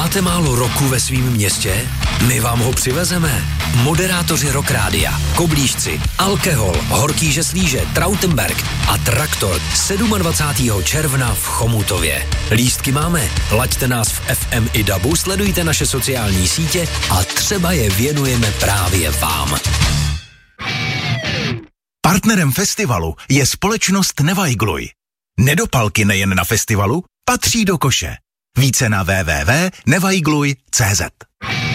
Máte málo roku ve svým městě? My vám ho přivezeme. Moderátoři Rock Rádia, Koblížci, Alkehol, Horký Žeslíže, Trautenberg a Traktor 27. června v Chomutově. Lístky máme. Laďte nás v FM i DABu, sledujte naše sociální sítě a třeba je věnujeme právě vám. Partnerem festivalu je společnost Nevajgluj. Nedopalky nejen na festivalu patří do koše. Více na www.nevajgluj.cz.